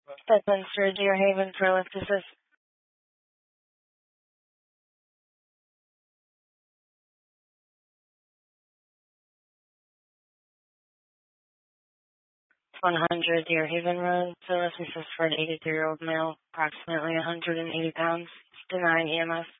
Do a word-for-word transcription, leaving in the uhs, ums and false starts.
Bedminster, Deer Haven for lift assist. one hundred Deer Haven Road, for lift assist for an eighty-three-year-old male, approximately one hundred eighty pounds, denying E M S.